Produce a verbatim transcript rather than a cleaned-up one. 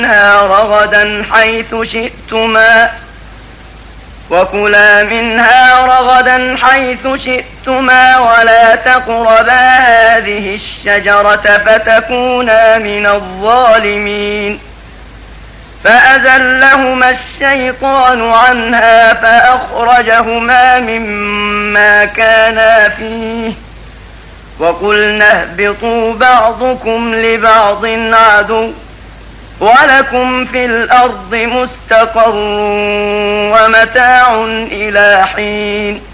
منها رغدا حيث شئتما وكلا منها رغدا حيث شئتما ولا تقربا هذه الشجرة فتكونا من الظالمين. فأزلهما الشيطان عنها فأخرجهما مما كانا فيه وقلنا اهبطوا بعضكم لبعض عدو ولكم في الأرض مستقر ومتاع إلى حين.